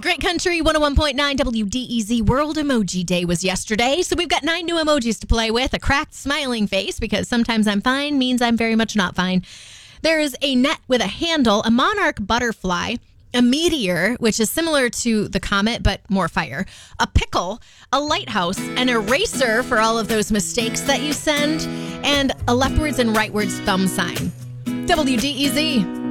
Great Country 101.9 WDEZ World Emoji Day was yesterday, so we've got 9 new emojis to play with. A cracked smiling face, because sometimes I'm fine means I'm very much not fine. There is a net with a handle, a monarch butterfly, a meteor, which is similar to the comet but more fire, a pickle, a lighthouse, an eraser for all of those mistakes that you send, and a leftwards and rightwards thumb sign. WDEZ.